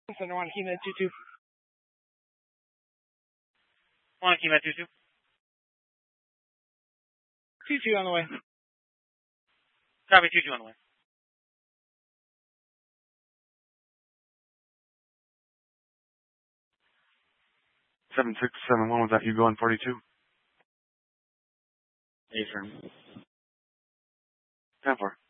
Center 1, Key Med 22. 1, Key Med 22. 22 on the way. Copy, 22 on the way. Seven 671, was that you going 42? Affirm. 10-4.